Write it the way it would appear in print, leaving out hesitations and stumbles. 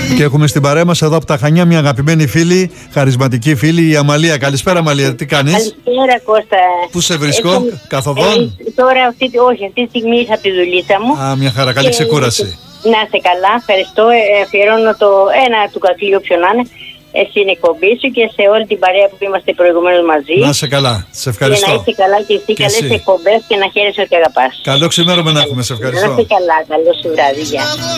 Και έχουμε στην παρέα μας εδώ από τα Χανιά μια αγαπημένη φίλη, χαρισματική φίλη, η Αμαλία. Καλησπέρα, Αμαλία, τι κάνεις? Καλησπέρα, Κώστα. Πού σε βρίσκω, καθοδόν? Τώρα αυτή τη στιγμή ήρθα από τη δουλίτσα μου. Α, μια χαρά, καλή ξεκούραση. Να είστε καλά, ευχαριστώ. Αφιερώνω ένα του Κακλίου, όποιο να είναι, στην εκπομπή σου και σε όλη την παρέα που είμαστε προηγουμένως μαζί. Να είσαι καλά, σε ευχαριστώ. Και να είστε καλά και εσύ, καλές εκπομπές και να χαίρεσαι ότι αγαπάς. Καλό ξημέρωμα να έχουμε, σε ευχαριστώ. Να είστε καλά, καλό σου βράδυ, γεια.